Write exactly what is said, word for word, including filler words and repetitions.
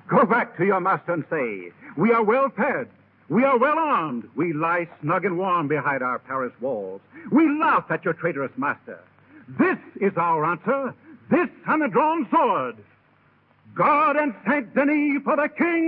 Go back to your master and say, we are well fed. We are well armed. We lie snug and warm behind our Paris walls. We laugh at your traitorous master. This is our answer. This and a drawn sword. God and Saint Denis for the king